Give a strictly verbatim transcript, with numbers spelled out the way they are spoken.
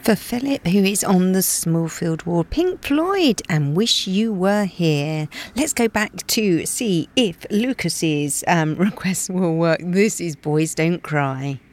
For Philip, who is on the Smallfield Ward, Pink Floyd and Wish You Were Here. Let's go back to see if Lucas's um, request will work. This is Boys Don't Cry.